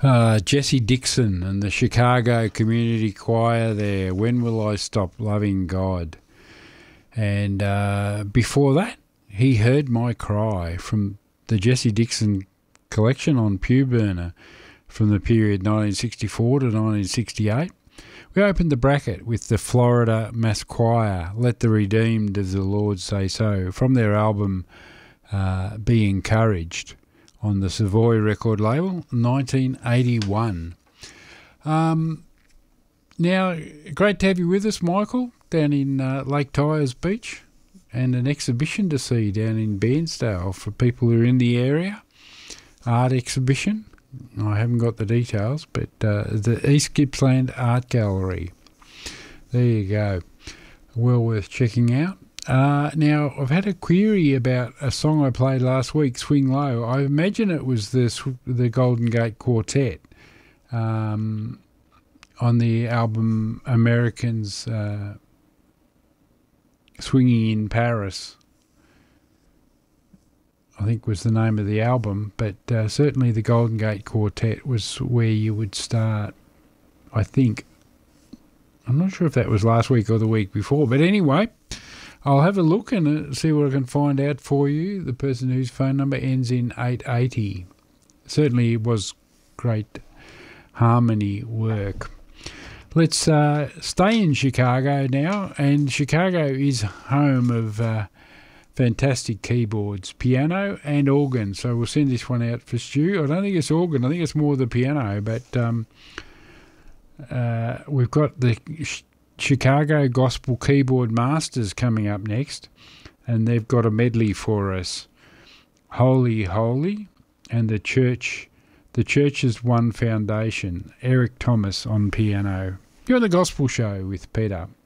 Jesse Dixon and the Chicago Community Choir there, When Will I Stop Loving God? And before that, He Heard My Cry from the Jesse Dixon collection on Pew Burner from the period 1964 to 1968. We opened the bracket with the Florida Mass Choir, Let the Redeemed of the Lord Say So, from their album Be Encouraged, on the Savoy record label, 1981. Now, great to have you with us, Michael, down in Lake Tyers Beach, and an exhibition to see down in Bairnsdale for people who are in the area. Art exhibition. I haven't got the details, but the East Gippsland Art Gallery. There you go. Well worth checking out. Now, I've had a query about a song I played last week, Swing Low. I imagine it was the Golden Gate Quartet on the album Americans Swinging in Paris, I think was the name of the album, but certainly the Golden Gate Quartet was where you would start, I think. I'm not sure if that was last week or the week before, but anyway, I'll have a look and see what I can find out for you. The person whose phone number ends in 880. Certainly was great harmony work. Let's stay in Chicago now, and Chicago is home of fantastic keyboards, piano and organ. So we'll send this one out for Stu. I don't think it's organ, I think it's more the piano, but we've got the Chicago Gospel Keyboard Masters coming up next, and they've got a medley for us. Holy, Holy, and the Church's One Foundation. Eric Thomas on piano. You're on The Gospel Show with Peter.